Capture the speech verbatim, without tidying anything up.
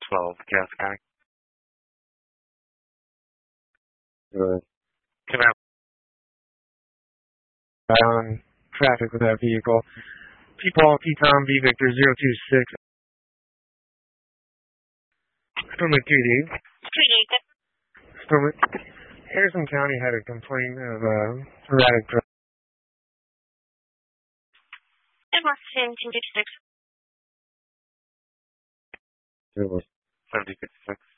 twelve, Cass County. Good. Can I On traffic with that vehicle. P Paul, P Tom, V Victor, zero two six. Stormont three D. three D. Stormont. Harrison County had a complaint of uh, erratic driving. It was seventeen fifty-six. It was seventy fifty-six.